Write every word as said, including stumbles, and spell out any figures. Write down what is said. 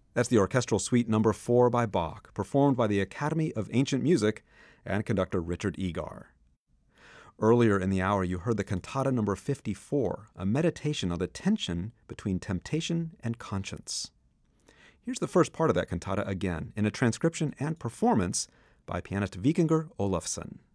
That's the Orchestral Suite Number four by Bach, performed by the Academy of Ancient Music and conductor Richard Egar. Earlier in the hour, you heard the Cantata Number fifty-four, a meditation on the tension between temptation and conscience. Here's the first part of that cantata again, in a transcription and performance by pianist Vikingur Olafsson.